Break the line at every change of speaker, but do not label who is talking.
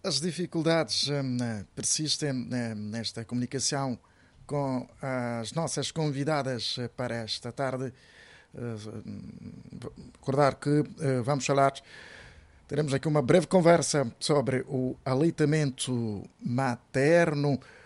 As dificuldades persistem nesta comunicação com as nossas convidadas para esta tarde. Recordar que vamos falar, teremos aqui uma breve conversa sobre o aleitamento materno,